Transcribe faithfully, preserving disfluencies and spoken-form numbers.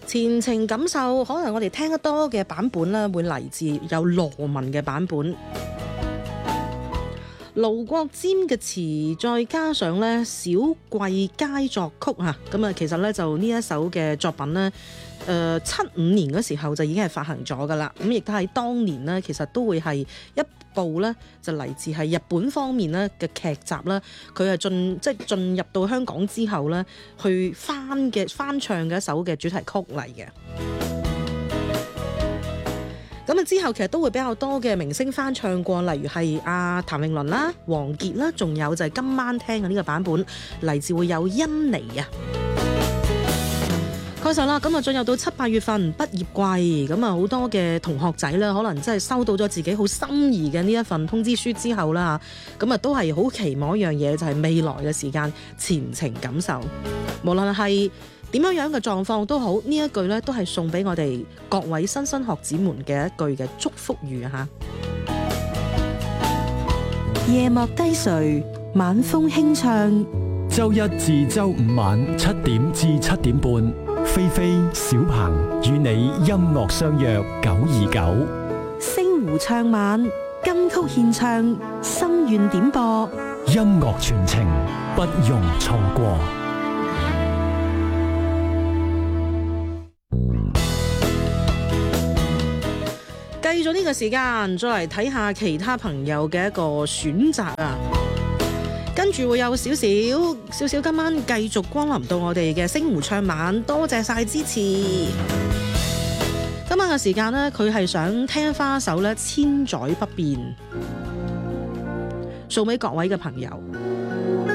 前程感受，可能我哋聽得多嘅版本咧，會嚟自有羅文嘅版本。盧國沾嘅詞，再加上咧小貴佳作曲啊，咁啊，其實咧就呢一首嘅作品咧，誒七五年嗰時候就已經係發行咗噶啦，咁亦都喺當年呢，其實都會係一部咧就嚟自係日本方面咧嘅劇集啦，佢係進即係進入到香港之後咧，去翻嘅翻唱嘅一首嘅主題曲嚟嘅。咁啊之後其實都會比較多嘅明星翻唱過，例如係阿譚詠麟啦、王傑啦，仲有就係今晚聽嘅呢個版本，嚟自會有甄妮啊。開始啦，咁啊進入到七八月份畢業季，咁啊好多嘅同學仔啦，可能真係收到咗自己好心儀嘅呢一份通知書之後啦，咁啊都係好期望一樣嘢，就係未來嘅時間前程感受，無論係點樣樣嘅狀況都好，呢一句呢都係送俾我哋各位新生學子們嘅一句嘅祝福語啊！ 夜幕低垂，晚風輕唱， 周一至周五晚七點至七點半，菲菲、小鵬與你音樂相約九二九， 星湖唱晚，金曲獻唱，心願點播， 音樂傳情，不容錯過。 計咗呢個時間，再嚟睇下其他朋友嘅一個選擇啊！跟住會有少少少少，今晚繼續光臨到我哋嘅星湖唱晚，多謝晒支持。今晚嘅時間呢，佢係想聽翻一首咧千載不變，送俾各位嘅朋友。